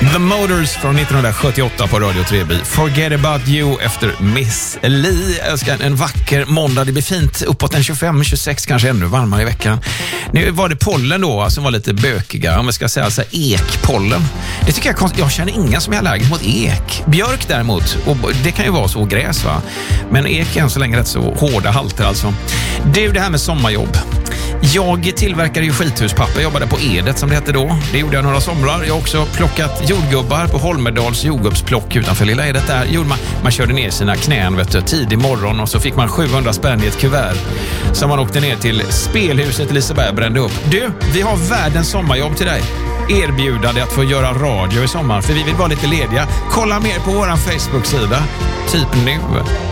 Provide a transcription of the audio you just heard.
The Motors från 1978 på Radio 3B. Forget about you efter Miss Li. Jag önskar en vacker måndag. Det blir fint uppåt en 25-26, kanske ännu varmare i veckan. Nu var det pollen då som var lite bökiga. Om vi ska säga så här, ekpollen. Det tycker jag känner ingen som är allergisk mot ek. Björk däremot, och det kan ju vara så, gräs va. Men ek är än så länge rätt så hårda halter alltså. Det här med sommarjobb. Jag tillverkade ju skithuspapper, jag jobbade på Edet som det hette då. Det gjorde jag några somrar. Jag har också plockat jordgubbar på Holmedals jordgubbsplock utanför Lilla Edet där. Gjorde man körde ner sina knän tidig morgon och så fick man 700 spänn i ett kuvert som man åkte ner till spelhuset i Liseberg och brände upp. Du, vi har världens sommarjobb till dig. Erbjudande att få göra radio i sommar, för vi vill vara lite lediga. Kolla mer på våran Facebook-sida. Typ nu.